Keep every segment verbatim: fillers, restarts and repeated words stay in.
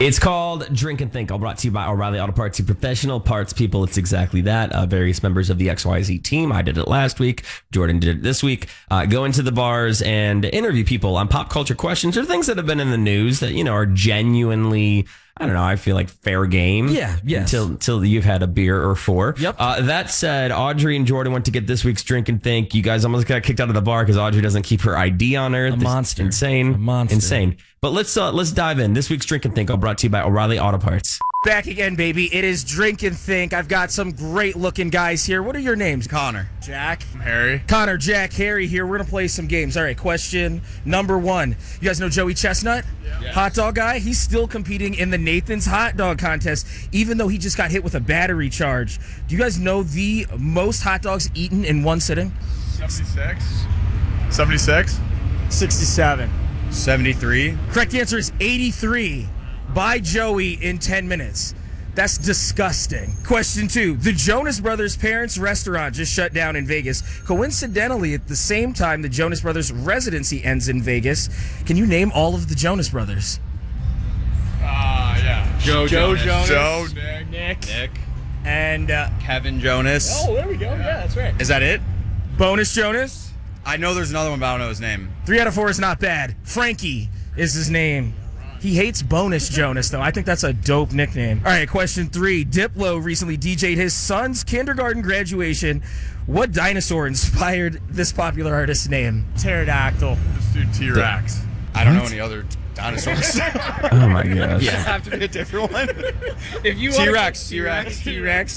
It's called Drink and Think, all brought to you by O'Reilly Auto Parts, your professional parts people. It's exactly that. Uh, various members of the X Y Z team. I did it last week. Jordan did it this week. Uh, go into the bars and interview people on pop culture questions or things that have been in the news that, you know, are genuinely, I don't know, I feel like fair game. Yeah, yes. Until, until you've had a beer or four. Yep. Uh, that said, Audrey and Jordan went to get this week's Drink and Think. You guys almost got kicked out of the bar because Audrey doesn't keep her I D on her. A This- monster. Insane. A monster. Insane. But let's uh, let's dive in. This week's Drink and Think, all brought to you by O'Reilly Auto Parts. Back again, baby. It is Drink and Think. I've got some great looking guys here. What are your names? Connor. Jack. Harry. Connor, Jack, Harry here. We're going to play some games. All right, question number one. You guys know Joey Chestnut? Yeah. Hot dog guy? He's still competing in the Nathan's Hot Dog Contest, even though he just got hit with a battery charge. Do you guys know the most hot dogs eaten in one sitting? seventy-six. seventy-six. sixty-seven. seventy-three. Correct answer is eighty-three by Joey in ten minutes. That's disgusting. Question two. The Jonas Brothers' parents' restaurant just shut down in Vegas. Coincidentally, at the same time the Jonas Brothers' residency ends in Vegas. Can you name all of the Jonas Brothers? Ah, uh, yeah. Joe, Joe Jonas. Jonas. Joe, Nick. Nick. Nick. And, uh, Kevin Jonas. oh, there we go. Yeah, that's right. Is that it? Bonus Jonas. I know there's another one, but I don't know his name. Three out of four is not bad. Frankie is his name. He hates Bonus Jonas, though. I think that's a dope nickname. All right, question three. Diplo recently D J'd his son's kindergarten graduation. What dinosaur inspired this popular artist's name? Pterodactyl. Let's do T-Rex. I don't know any other dinosaurs. Oh, my gosh. Yeah, have to be a different one. If you T-Rex. T-Rex. T-Rex.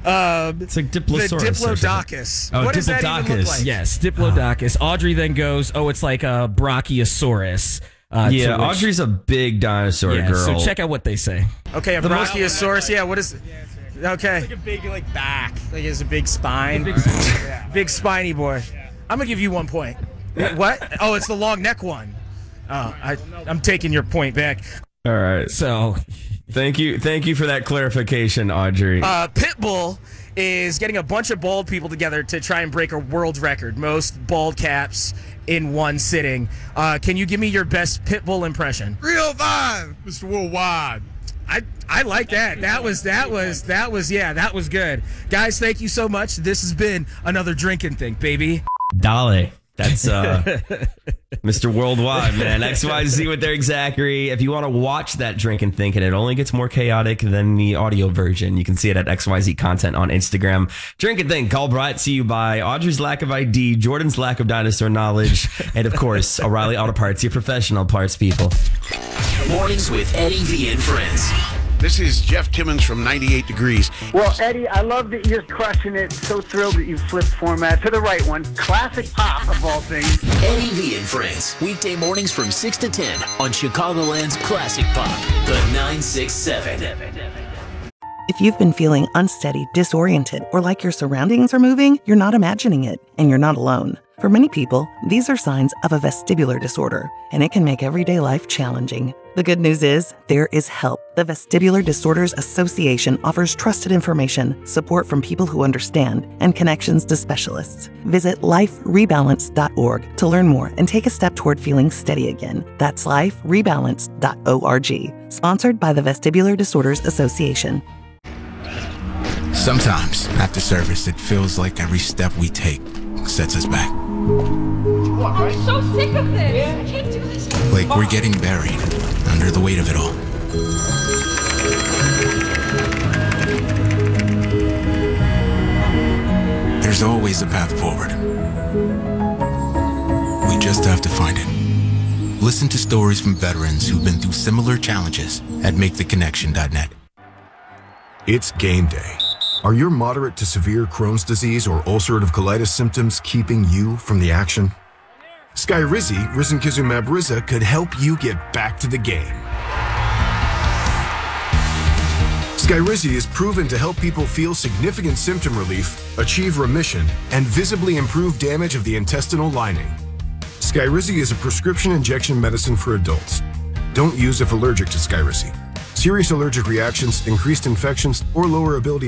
Um, It's like the Diplosaurus. or something. Diplodocus. Oh, what does that even look Diplodocus. like? Yes, Diplodocus. Audrey then goes, oh, it's like a Brachiosaurus. Uh, to Yeah, which- Audrey's a big dinosaur yeah, girl. So check out what they say. Okay, a The most- Brachiosaurus. Yeah, what is it? Okay. Like a big, like, back. Like, it's a big spine. Big, big spiny boy. I'm going to give you one point. What? Oh, it's the long neck one. Oh, I, I'm taking your point back. All right. So, Thank you. Thank you for that clarification, Audrey. Uh, Pitbull is getting a bunch of bald people together to try and break a world record. Most bald caps in one sitting. Uh, can you give me your best Pitbull impression? Real vibe. Mister Worldwide. I, I like that. That was that was that was yeah, that was good. Guys, thank you so much. This has been another Drink and Think, baby. Dale. That's uh, Mister Worldwide, man. X Y Z with Eric Zachary. If you want to watch that Drink and Think, and it only gets more chaotic than the audio version, you can see it at X Y Z Content on Instagram. Drink and Think, all brought to you by Audrey's lack of I D, Jordan's lack of dinosaur knowledge, and of course, O'Reilly Auto Parts, your professional parts people. Mornings with Eddie V and Friends. This is Jeff Timmons from ninety-eight Degrees. Well, Eddie, I love that you're crushing it. So thrilled that you flipped format to the right one. Classic pop, of all things. Eddie V and Friends. Weekday mornings from six to ten on Chicagoland's Classic Pop, the nine six seven. If you've been feeling unsteady, disoriented, or like your surroundings are moving, you're not imagining it, and you're not alone. For many people, these are signs of a vestibular disorder, and it can make everyday life challenging. The good news is, there is help. The Vestibular Disorders Association offers trusted information, support from people who understand, and connections to specialists. Visit life rebalance dot org to learn more and take a step toward feeling steady again. That's life rebalance dot org. Sponsored by the Vestibular Disorders Association. Sometimes, after service, it feels like every step we take sets us back. I'm so sick of this. I can't do this. Like we're getting buried under the weight of it all. There's always a path forward. We just have to find it. Listen to stories from veterans who've been through similar challenges at make the connection dot net. It's game day. Are your moderate to severe Crohn's disease or ulcerative colitis symptoms keeping you from the action? Skyrizi, risankizumab Riza, could help you get back to the game. Skyrizi is proven to help people feel significant symptom relief, achieve remission, and visibly improve damage of the intestinal lining. Skyrizi is a prescription injection medicine for adults. Don't use if allergic to Skyrizi. Serious allergic reactions, increased infections, or lower ability